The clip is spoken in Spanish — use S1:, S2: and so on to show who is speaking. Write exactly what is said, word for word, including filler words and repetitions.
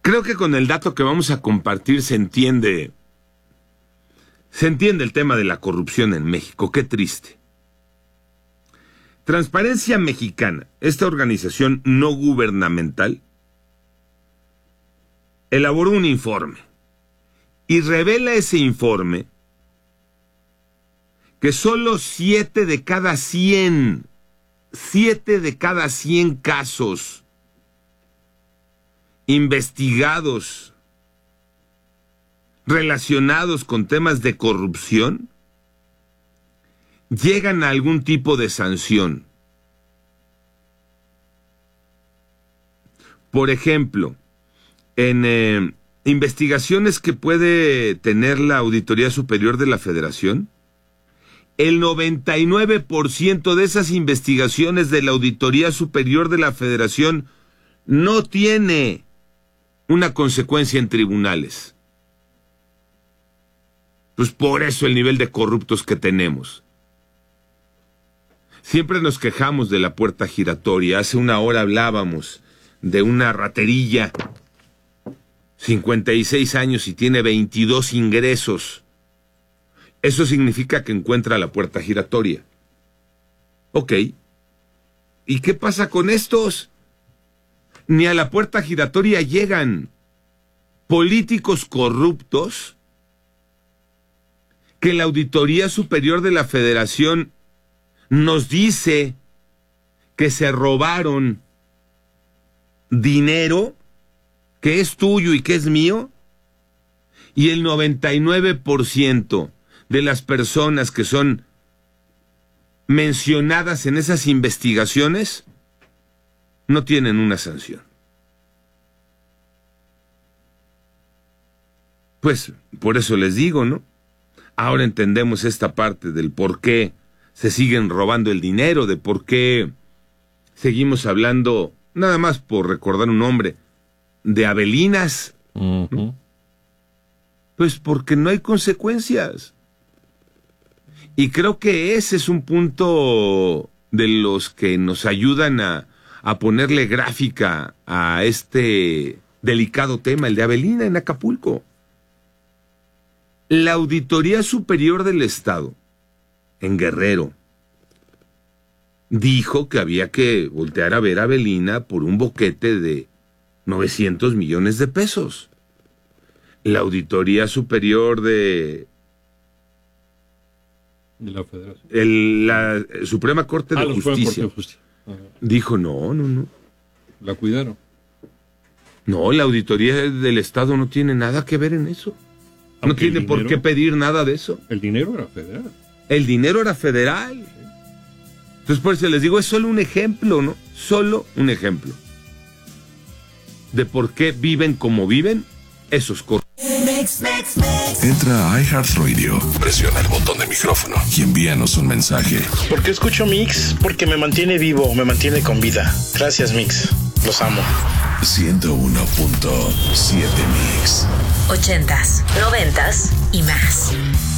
S1: Creo que con el dato que vamos a compartir se entiende, se entiende el tema de la corrupción en México. Qué triste. Transparencia Mexicana, esta organización no gubernamental, elaboró un informe y revela ese informe que solo siete de cada cien, siete de cada cien casos investigados relacionados con temas de corrupción llegan a algún tipo de sanción. Por ejemplo, en eh, investigaciones que puede tener la Auditoría Superior de la Federación, el noventa y nueve por ciento de esas investigaciones de la Auditoría Superior de la Federación no tiene una consecuencia en tribunales. Pues por eso el nivel de corruptos que tenemos. Siempre nos quejamos de la puerta giratoria. Hace una hora hablábamos de una raterilla, cincuenta y seis años y tiene veintidós ingresos. Eso significa que encuentra la puerta giratoria. Ok. ¿Y qué pasa con estos? Ni a la puerta giratoria llegan. Políticos corruptos que la Auditoría Superior de la Federación nos dice que se robaron dinero que es tuyo y que es mío, y el noventa y nueve por ciento de las personas que son mencionadas en esas investigaciones no tienen una sanción. Pues por eso les digo, ¿no? Ahora entendemos esta parte del por qué se siguen robando el dinero, de por qué seguimos hablando, nada más por recordar un nombre, de Avelinas.
S2: Uh-huh. ¿No?
S1: Pues porque no hay consecuencias. Y creo que ese es un punto de los que nos ayudan a, a ponerle gráfica a este delicado tema, el de Avelina en Acapulco. La Auditoría Superior del Estado, en Guerrero, dijo que había que voltear a ver a Avelina por un boquete de novecientos millones de pesos. La Auditoría Superior de...
S2: de la Federación.
S1: El, la Suprema Corte de
S2: ah,
S1: Justicia.
S2: Corte de Justicia.
S1: Dijo, no, no, no.
S2: La cuidaron.
S1: No, la Auditoría del Estado no tiene nada que ver en eso.
S2: Aunque
S1: no tiene
S2: dinero,
S1: por qué pedir nada de eso.
S2: El dinero era federal.
S1: El dinero era federal. Sí. Entonces, por eso les digo, es solo un ejemplo, ¿no? Solo un ejemplo de por qué viven como viven esos corruptos.
S3: Entra a iHeartRadio, presiona el botón de micrófono y envíanos un mensaje.
S4: ¿Por qué escucho Mix? Porque me mantiene vivo, me mantiene con vida. Gracias, Mix. Los amo.
S3: ciento uno punto siete Mix.
S5: Ochentas, noventas y más.